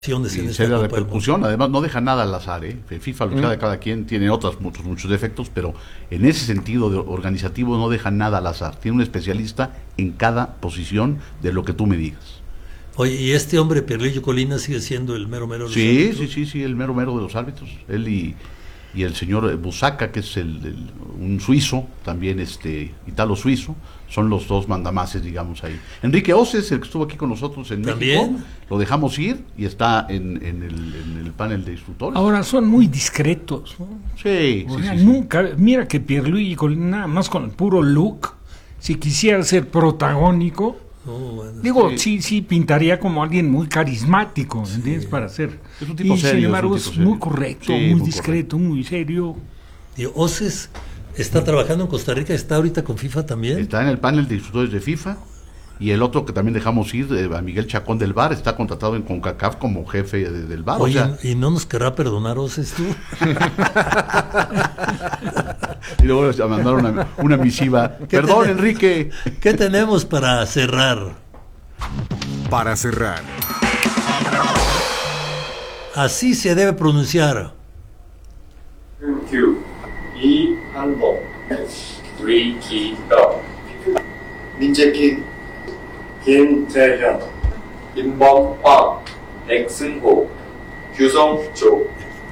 en Y esta seria Copa del repercusión, además no deja nada al azar, ¿eh? FIFA, lo que sea de cada quien, tiene muchos defectos, pero en ese sentido organizativo no deja nada al azar. Tiene un especialista en cada posición de lo que tú me digas. Oye, ¿y este hombre, Pierluigi Colina, sigue siendo el mero mero de los Sí, árbitros? sí, el mero mero de los árbitros. Él y el señor Busaca, que es un suizo, también italo-suizo, son los dos mandamases, digamos, ahí. Enrique Oces, el que estuvo aquí con nosotros en ¿También? México, lo dejamos ir y está en el panel de instructores. Ahora son muy discretos, ¿no? Sí, O sí, sea, sí, sí. nunca, mira que Pierluigi Colina, nada más con el puro look, si quisiera ser protagónico, Bueno, digo, sí pintaría como alguien muy carismático, ¿entiendes? Para ser. Es un tipo y serio, sin embargo es un es tipo muy serio. correcto, Sí, muy muy discreto, muy serio. digo, Oces está trabajando en Costa Rica, está ahorita con FIFA también. Está en el panel de instructores de FIFA. Y el otro que también dejamos ir, a Miguel Chacón del VAR, está contratado en CONCACAF como jefe del VAR. Oye, o sea, ¿y no nos querrá perdonar Oces tú? y luego les mandaron una misiva. Perdón, Enrique. ¿Qué tenemos para cerrar? Para cerrar, Así se debe pronunciar. 큐 이한복 리기덕 민재킴 김재현 임범박 백승호 규성조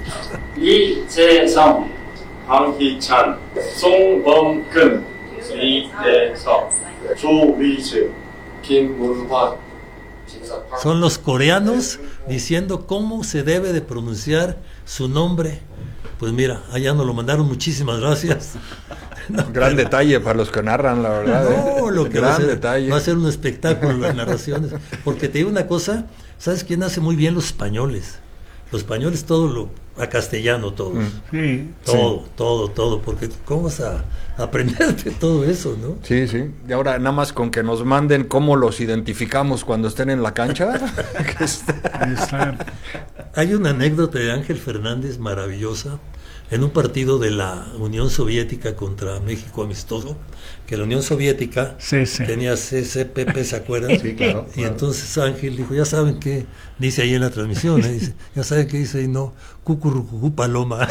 이재성 강희찬 송범근 이대석 조위즈 김문환 김사파 Son los coreanos diciendo cómo se debe de pronunciar su nombre. Pues mira, allá nos lo mandaron, muchísimas gracias. Gran detalle para los que narran, la verdad. No, lo que va a Gran ser, detalle. va a ser un espectáculo las narraciones. Porque te digo una cosa, ¿sabes quién hace muy bien los españoles? Los españoles todo lo a castellano todos. Sí. Todo, porque ¿cómo vas a aprenderte todo eso, no? Sí. Y ahora nada más con que nos manden cómo los identificamos cuando estén en la cancha. Está- Hay una anécdota de Ángel Fernández maravillosa en un partido de la Unión Soviética contra México amistoso, que la Unión Soviética CC. tenía CCPP, ¿se acuerdan? Sí, claro. Y entonces Ángel dijo, ya saben qué dice ahí en la transmisión, dice, ya saben qué dice ahí, no, cucurrucucú paloma.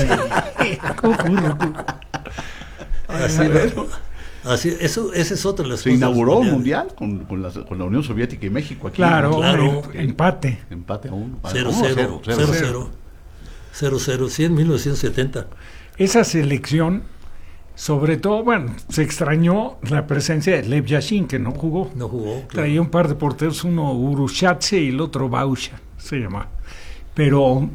Así, esa es otra de las Se cosas inauguró un mundiales. mundial con la Unión Soviética y México aquí. Claro, Claro. empate. Empate a 1. 0-0, 0-0, sí, en 1970. Esa selección, sobre todo, bueno, se extrañó la presencia de Lev Yashin, que no jugó. No jugó. claro. Traía un par de porteros, uno Urushatse y el otro Bausha, se llama. Pero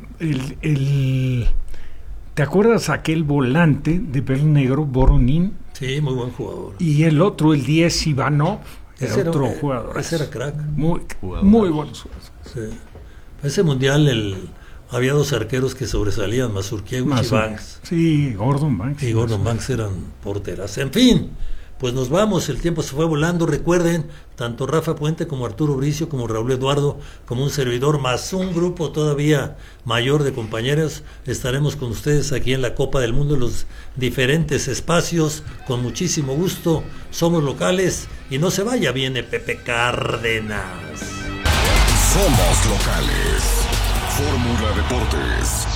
¿te acuerdas aquel volante de pelo negro, Voronin? Sí, muy buen jugador. Y el otro, el 10 Ivanov, Ese era otro jugador. Ese era crack. Muy Jugadorazo. buenos jugadores. Sí. Ese mundial había dos arqueros que sobresalían, Mazurkiewicz y Banks. Sí, Gordon Banks. Y Gordon Banks eran porteras. En fin, pues nos vamos, el tiempo se fue volando. Recuerden, tanto Rafa Puente como Arturo Bricio, como Raúl Eduardo, como un servidor, más un grupo todavía mayor de compañeros, estaremos con ustedes aquí en la Copa del Mundo en los diferentes espacios, con muchísimo gusto. Somos locales y no se vaya, viene Pepe Cárdenas. somos locales. Fórmula Deportes.